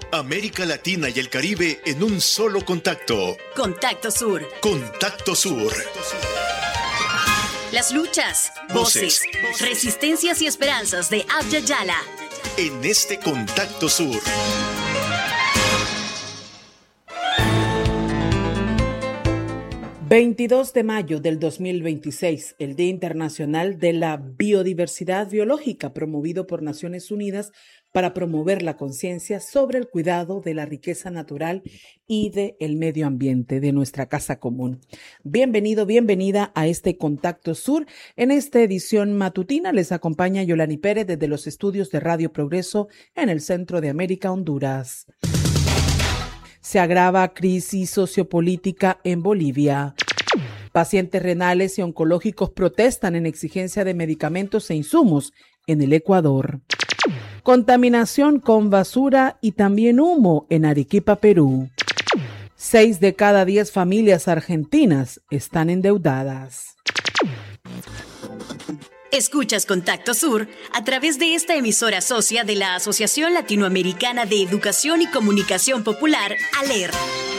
América Latina y el Caribe en un solo contacto. Contacto Sur. Contacto Sur. Las luchas, voces, resistencias y esperanzas de Abya Yala. En este Contacto Sur. ...22 de mayo del 2026... ...el Día Internacional de la Biodiversidad Biológica... ...promovido por Naciones Unidas... ...para promover la conciencia sobre el cuidado... ...de la riqueza natural y del medio ambiente... ...de nuestra casa común. Bienvenido, bienvenida a este Contacto Sur. En esta edición matutina les acompaña Yolani Pérez... ...desde los estudios de Radio Progreso... ...en el centro de América, Honduras. Se agrava crisis sociopolítica en Bolivia. Pacientes renales y oncológicos protestan en exigencia de medicamentos e insumos en el Ecuador. Contaminación con basura y también humo en Arequipa, Perú. 6 de cada 10 familias argentinas están endeudadas. Escuchas Contacto Sur a través de esta emisora socia de la Asociación Latinoamericana de Educación y Comunicación Popular, ALER.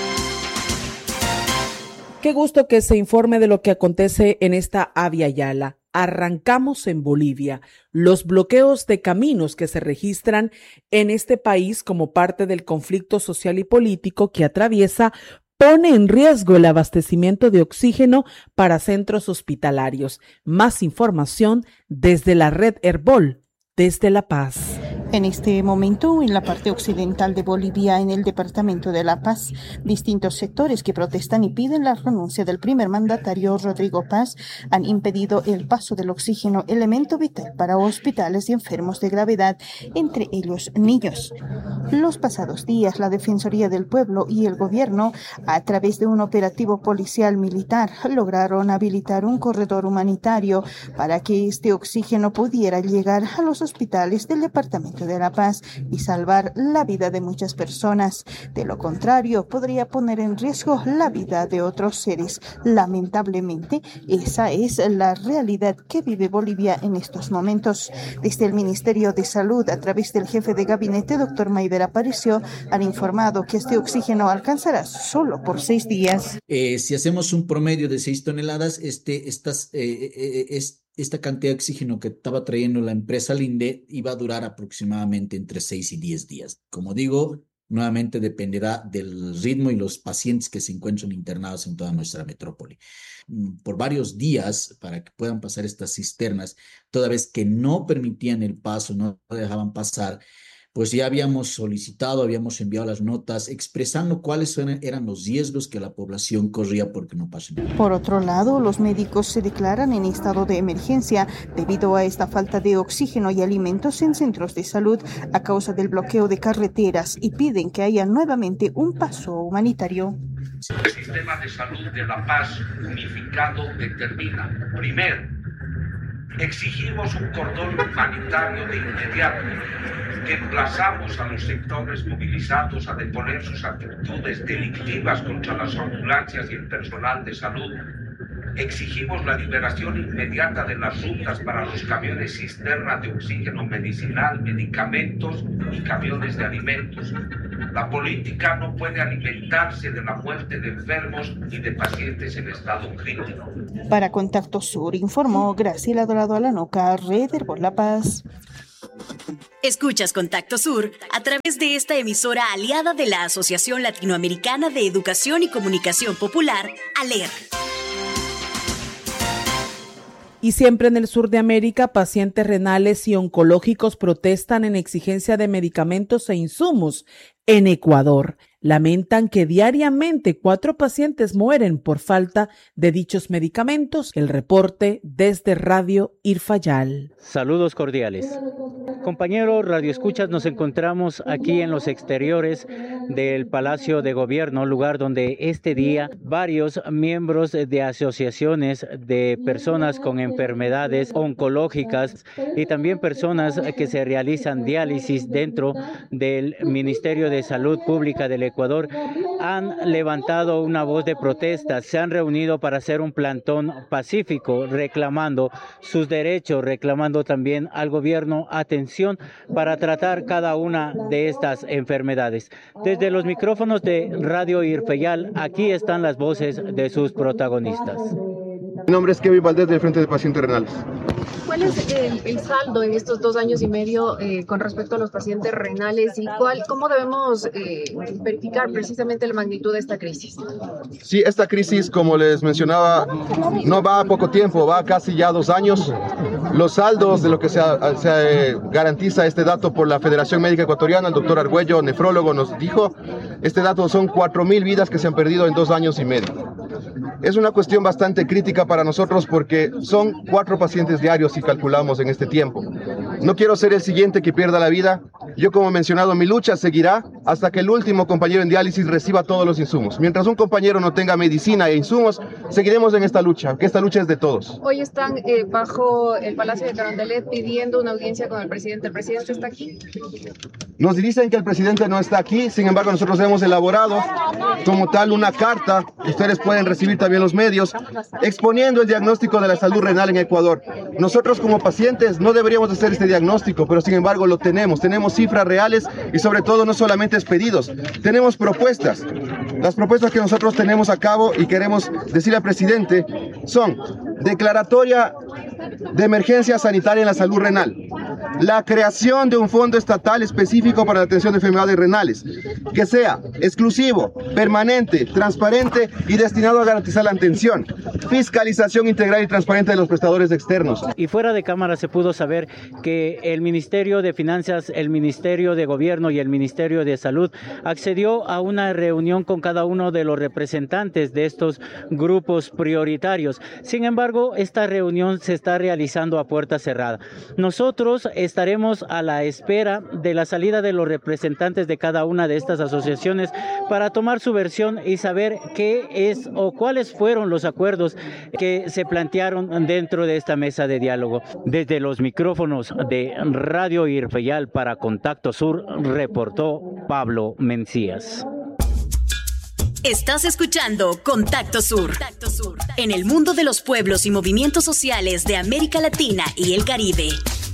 Qué gusto que se informe de lo que acontece en esta Abya Yala. Arrancamos en Bolivia. Los bloqueos de caminos que se registran en este país como parte del conflicto social y político que atraviesa pone en riesgo el abastecimiento de oxígeno para centros hospitalarios. Más información desde la red Herbol, desde La Paz. En este momento, en la parte occidental de Bolivia, en el departamento de La Paz, distintos sectores que protestan y piden la renuncia del primer mandatario Rodrigo Paz han impedido el paso del oxígeno, elemento vital para hospitales y enfermos de gravedad, entre ellos niños. Los pasados días, la Defensoría del Pueblo y el gobierno, a través de un operativo policial militar, lograron habilitar un corredor humanitario para que este oxígeno pudiera llegar a los hospitales del departamento de La Paz y salvar la vida de muchas personas. De lo contrario, podría poner en riesgo la vida de otros seres. Lamentablemente, esa es la realidad que vive Bolivia en estos momentos. Desde el Ministerio de Salud, a través del jefe de gabinete, doctor Mayver Aparicio, han informado que este oxígeno alcanzará solo por 6 días. Si hacemos un promedio de 6 toneladas, esta cantidad de oxígeno que estaba trayendo la empresa Linde iba a durar aproximadamente entre 6 y 10 días. Como digo, nuevamente dependerá del ritmo y los pacientes que se encuentran internados en toda nuestra metrópoli. Por varios días, para que puedan pasar estas cisternas, toda vez que no permitían el paso, no dejaban pasar, pues ya habíamos solicitado, habíamos enviado las notas expresando cuáles eran los riesgos que la población corría porque no pasen. Por otro lado, los médicos se declaran en estado de emergencia debido a esta falta de oxígeno y alimentos en centros de salud a causa del bloqueo de carreteras y piden que haya nuevamente un paso humanitario. El sistema de salud de La Paz unificado determina, primero, exigimos un cordón humanitario de inmediato, que emplazamos a los sectores movilizados a deponer sus actitudes delictivas contra las ambulancias y el personal de salud. Exigimos la liberación inmediata de las rutas para los camiones cisterna de oxígeno medicinal, medicamentos y camiones de alimentos. La política no puede alimentarse de la muerte de enfermos y de pacientes en estado crítico. Para Contacto Sur informó Graciela Dorado Alanoca, Red Herbol La Paz. Escuchas Contacto Sur a través de esta emisora aliada de la Asociación Latinoamericana de Educación y Comunicación Popular, ALER. Y siempre en el sur de América, pacientes renales y oncológicos protestan en exigencia de medicamentos e insumos en Ecuador. Lamentan que diariamente 4 pacientes mueren por falta de dichos medicamentos. El reporte desde Radio Irfayal. Saludos cordiales. Compañeros radioescuchas, nos encontramos aquí en los exteriores del Palacio de Gobierno, lugar donde este día varios miembros de asociaciones de personas con enfermedades oncológicas y también personas que se realizan diálisis dentro del Ministerio de Salud Pública del Ecuador han levantado una voz de protesta, se han reunido para hacer un plantón pacífico reclamando sus derechos, reclamando también al gobierno atención para tratar cada una de estas enfermedades. Desde los micrófonos de Radio Irfeyal, aquí están las voces de sus protagonistas. Mi nombre es Kevin Valdés del Frente de Pacientes Renales. ¿Cuál es el saldo en estos 2 años y medio con respecto a los pacientes renales y cómo debemos verificar precisamente la magnitud de esta crisis? Sí, esta crisis, como les mencionaba, no va a poco tiempo, va casi ya 2 años. Los saldos de lo que se garantiza este dato por la Federación Médica Ecuatoriana, el doctor Argüello, nefrólogo, nos dijo, este dato son 4.000 vidas que se han perdido en 2 años y medio. Es una cuestión bastante crítica para nosotros porque son 4 pacientes diarios si calculamos en este tiempo. No quiero ser el siguiente que pierda la vida. Yo, como mencionado, mi lucha seguirá hasta que el último compañero en diálisis reciba todos los insumos. Mientras un compañero no tenga medicina e insumos, seguiremos en esta lucha, que esta lucha es de todos. Hoy están bajo el Palacio de Carondelet pidiendo una audiencia con el presidente. ¿El presidente está aquí? Nos dicen que el presidente no está aquí, sin embargo nosotros hemos elaborado como tal una carta, que ustedes pueden recibir también los medios, exponiendo el diagnóstico de la salud renal en Ecuador. Nosotros como pacientes no deberíamos hacer este diagnóstico, pero sin embargo lo tenemos cifras reales y sobre todo no solamente pedidos, tenemos propuestas. Las propuestas que nosotros tenemos a cabo y queremos decirle al presidente son declaratoria de emergencia sanitaria en la salud renal, la creación de un fondo estatal específico para la atención de enfermedades renales, que sea exclusivo, permanente, transparente y destinado a garantizar la atención, fiscalización integral y transparente de los prestadores externos. Y fuera de cámara se pudo saber que el Ministerio de Finanzas, el Ministerio de Gobierno y el Ministerio de Salud accedió a una reunión con cada uno de los representantes de estos grupos prioritarios. Sin embargo, esta reunión se está realizando a puerta cerrada. Nosotros estaremos a la espera de la salida de los representantes de cada una de estas asociaciones para tomar su versión y saber qué es o cuáles fueron los acuerdos que se plantearon dentro de esta mesa de diálogo. Desde los micrófonos de Radio Irfeyal para Contacto Sur, reportó Pablo Mencías. Estás escuchando Contacto Sur. En el mundo de los pueblos y movimientos sociales de América Latina y el Caribe.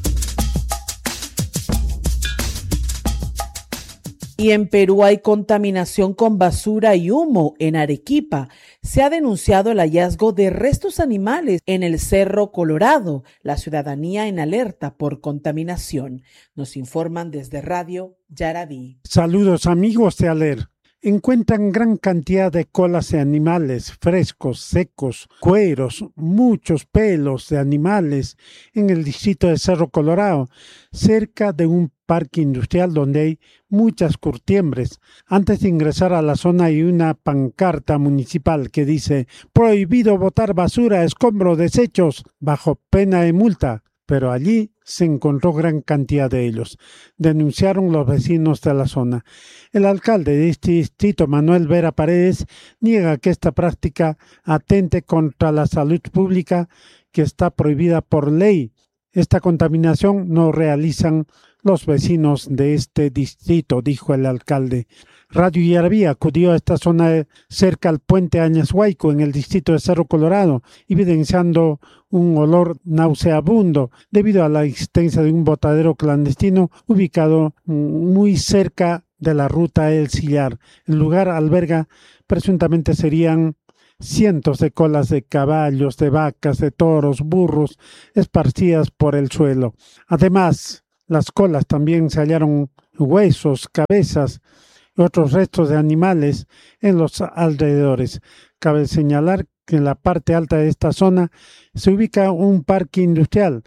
Y en Perú hay contaminación con basura y humo. En Arequipa se ha denunciado el hallazgo de restos animales en el Cerro Colorado. La ciudadanía en alerta por contaminación. Nos informan desde Radio Yaraví. Saludos amigos de Aler. Encuentran gran cantidad de colas de animales frescos, secos, cueros, muchos pelos de animales en el distrito de Cerro Colorado, cerca de un parque industrial donde hay muchas curtiembres. Antes de ingresar a la zona hay una pancarta municipal que dice «Prohibido botar basura, escombro, desechos, bajo pena de multa». Pero allí se encontró gran cantidad de ellos. Denunciaron los vecinos de la zona. El alcalde de este distrito, Manuel Vera Paredes, niega que esta práctica atente contra la salud pública que está prohibida por ley. Esta contaminación no realizan los vecinos de este distrito, dijo el alcalde. Radio Yaraví acudió a esta zona cerca al puente Añashuayco en el distrito de Cerro Colorado, evidenciando un olor nauseabundo debido a la existencia de un botadero clandestino ubicado muy cerca de la ruta El Sillar. El lugar alberga presuntamente serían cientos de colas de caballos, de vacas, de toros, burros, esparcidas por el suelo. Además, las colas también se hallaron huesos, cabezas y otros restos de animales en los alrededores. Cabe señalar que en la parte alta de esta zona se ubica un parque industrial.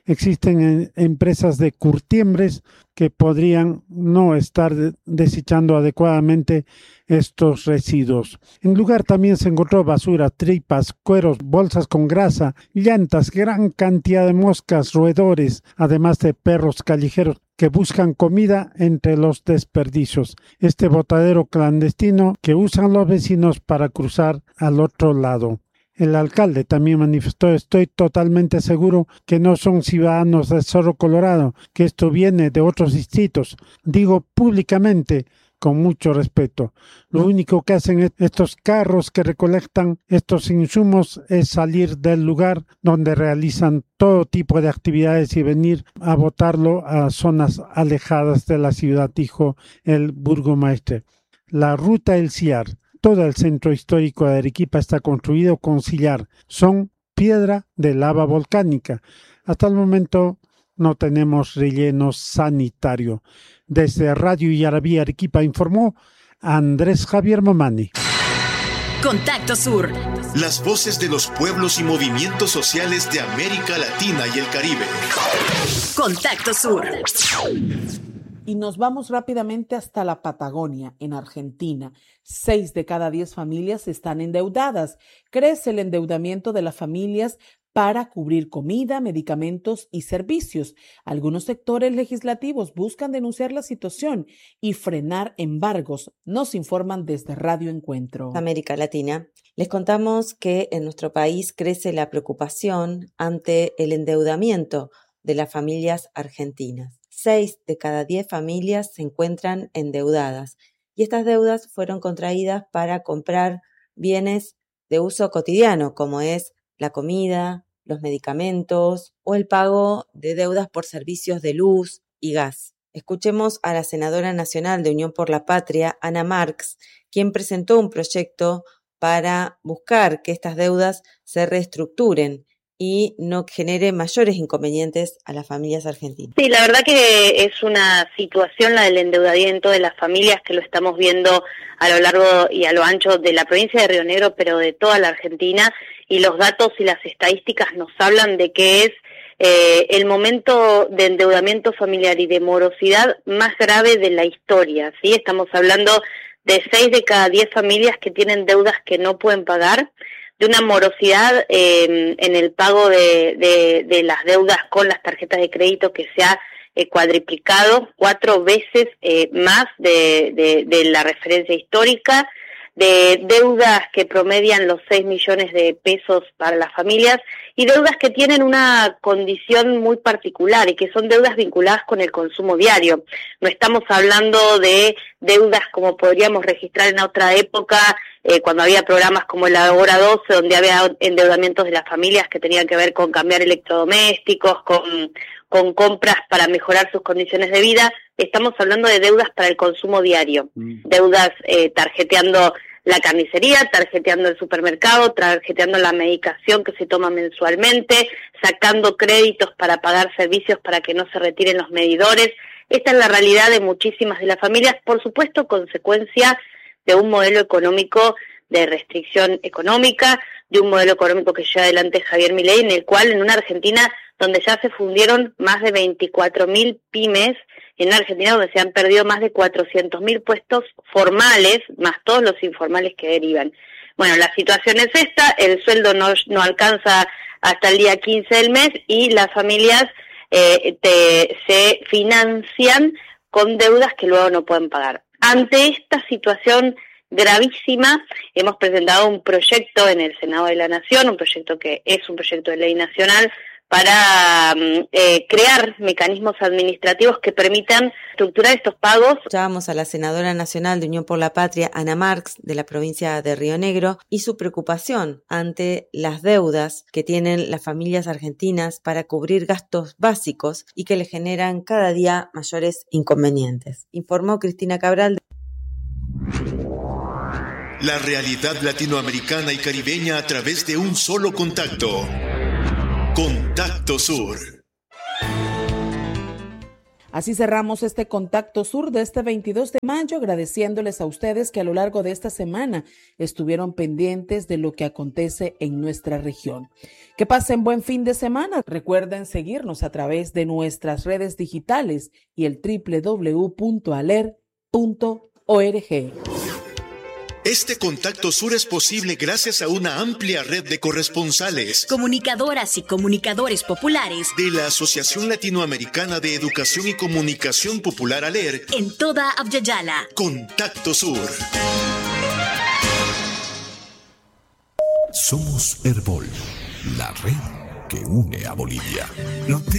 Existen empresas de curtiembres que podrían no estar desechando adecuadamente estos residuos. En el lugar también se encontró basura, tripas, cueros, bolsas con grasa, llantas, gran cantidad de moscas, roedores, además de perros callejeros que buscan comida entre los desperdicios. Este botadero clandestino que usan los vecinos para cruzar al otro lado. El alcalde también manifestó: estoy totalmente seguro que no son ciudadanos de Cerro Colorado, que esto viene de otros distritos. Digo públicamente con mucho respeto. Lo único que hacen estos carros que recolectan estos insumos es salir del lugar donde realizan todo tipo de actividades y venir a botarlo a zonas alejadas de la ciudad, dijo el burgomaestre. La ruta El Sillar, todo el centro histórico de Arequipa está construido con sillar. Son piedra de lava volcánica. Hasta el momento no tenemos relleno sanitario. Desde Radio Yarabí Arequipa informó Andrés Javier Momani. Contacto Sur. Las voces de los pueblos y movimientos sociales de América Latina y el Caribe. Contacto Sur. Y nos vamos rápidamente hasta la Patagonia, en Argentina. 6 de cada 10 familias están endeudadas. Crece el endeudamiento de las familias para cubrir comida, medicamentos y servicios. Algunos sectores legislativos buscan denunciar la situación y frenar embargos, nos informan desde Radio Encuentro. América Latina. Les contamos que en nuestro país crece la preocupación ante el endeudamiento de las familias argentinas. 6 de cada 10 familias se encuentran endeudadas y estas deudas fueron contraídas para comprar bienes de uso cotidiano, como es la comida, los medicamentos o el pago de deudas por servicios de luz y gas. Escuchemos a la senadora nacional de Unión por la Patria, Ana Marx, quien presentó un proyecto para buscar que estas deudas se reestructuren y no genere mayores inconvenientes a las familias argentinas. Sí, la verdad que es una situación, la del endeudamiento de las familias, que lo estamos viendo a lo largo y a lo ancho de la provincia de Río Negro, pero de toda la Argentina, y los datos y las estadísticas nos hablan de que es el momento de endeudamiento familiar y de morosidad más grave de la historia, ¿sí? Estamos hablando de 6 de cada 10 familias que tienen deudas que no pueden pagar, de una morosidad en el pago de las deudas con las tarjetas de crédito que se ha cuadriplicado 4 veces más de la referencia histórica, de deudas que promedian los 6 millones de pesos para las familias y deudas que tienen una condición muy particular y que son deudas vinculadas con el consumo diario. No estamos hablando de deudas como podríamos registrar en otra época, cuando había programas como el Hora 12, donde había endeudamientos de las familias que tenían que ver con cambiar electrodomésticos, con compras para mejorar sus condiciones de vida. Estamos hablando de deudas para el consumo diario, deudas tarjeteando la carnicería, tarjeteando el supermercado, tarjeteando la medicación que se toma mensualmente, sacando créditos para pagar servicios para que no se retiren los medidores. Esta es la realidad de muchísimas de las familias, por supuesto, consecuencia de un modelo económico de restricción económica, de un modelo económico que lleva adelante Javier Milei, en el cual en una Argentina donde ya se fundieron más de 24.000 pymes, en una Argentina donde se han perdido más de 400.000 puestos formales, más todos los informales que derivan. Bueno, la situación es esta, el sueldo no alcanza hasta el día 15 del mes y las familias se financian con deudas que luego no pueden pagar. Ante esta situación gravísima, hemos presentado un proyecto en el Senado de la Nación, un proyecto que es un proyecto de ley nacional, para crear mecanismos administrativos que permitan estructurar estos pagos. Escuchábamos a la senadora nacional de Unión por la Patria, Ana Marx, de la provincia de Río Negro, y su preocupación ante las deudas que tienen las familias argentinas para cubrir gastos básicos y que le generan cada día mayores inconvenientes. Informó Cristina Cabral. La realidad latinoamericana y caribeña a través de un solo contacto. Contacto Sur. Así cerramos este Contacto Sur de este 22 de mayo, agradeciéndoles a ustedes que a lo largo de esta semana estuvieron pendientes de lo que acontece en nuestra región. Que pasen buen fin de semana. Recuerden seguirnos a través de nuestras redes digitales y el www.aler.org. Este Contacto Sur es posible gracias a una amplia red de corresponsales, comunicadoras y comunicadores populares de la Asociación Latinoamericana de Educación y Comunicación Popular ALER en toda Abya-Yala. Contacto Sur. Somos Herbol, la red que une a Bolivia.